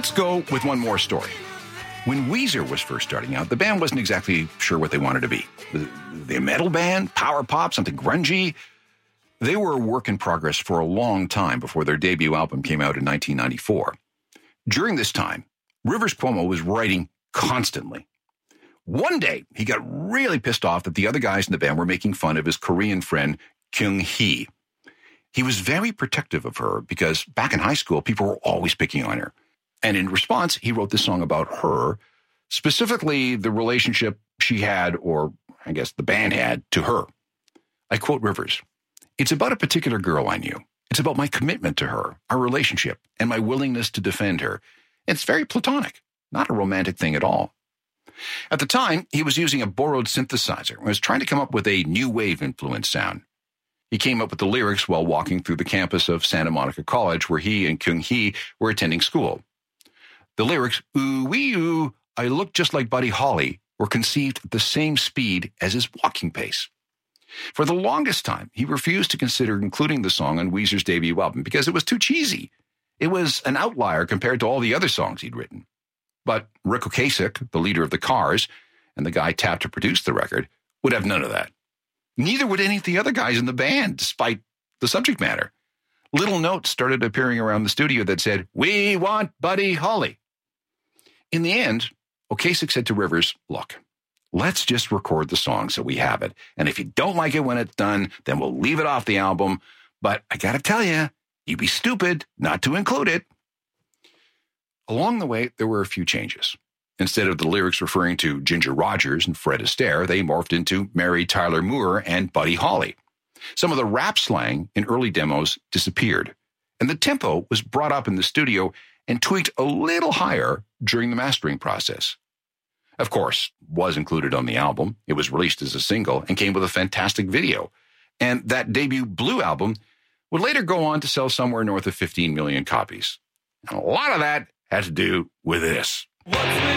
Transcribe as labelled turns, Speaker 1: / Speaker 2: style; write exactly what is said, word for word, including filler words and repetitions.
Speaker 1: Let's go with one more story. When Weezer was first starting out, the band wasn't exactly sure what they wanted to be. Was they a metal band, power pop, something grungy? They were a work in progress for a long time before their debut album came out in nineteen ninety-four. During this time, Rivers Cuomo was writing constantly. One day, he got really pissed off that the other guys in the band were making fun of his Korean friend, Kyung Hee. He was very protective of her because back in high school, people were always picking on her. And in response, he wrote this song about her, specifically the relationship she had, or I guess the band had, to her. I quote Rivers, "It's about a particular girl I knew. It's about my commitment to her, our relationship, and my willingness to defend her. It's very platonic, not a romantic thing at all." At the time, he was using a borrowed synthesizer and was trying to come up with a new wave influence sound. He came up with the lyrics while walking through the campus of Santa Monica College, where he and Kyung Hee were attending school. The lyrics, "Ooh wee ooh, I look just like Buddy Holly," were conceived at the same speed as his walking pace. For the longest time, he refused to consider including the song on Weezer's debut album because it was too cheesy. It was an outlier compared to all the other songs he'd written. But Rick Ocasek, the leader of the Cars, and the guy tapped to produce the record, would have none of that. Neither would any of the other guys in the band, despite the subject matter. Little notes started appearing around the studio that said, "We want Buddy Holly." In the end, Ocasek said to Rivers, "Look, let's just record the song so we have it. And if you don't like it when it's done, then we'll leave it off the album. But I got to tell you, you'd be stupid not to include it." Along the way, there were a few changes. Instead of the lyrics referring to Ginger Rogers and Fred Astaire, they morphed into Mary Tyler Moore and Buddy Holly. Some of the rap slang in early demos disappeared, and the tempo was brought up in the studio and tweaked a little higher during the mastering process. Of course, was included on the album. It was released as a single and came with a fantastic video. And that debut Blue album would later go on to sell somewhere north of fifteen million copies. And a lot of that had to do with this.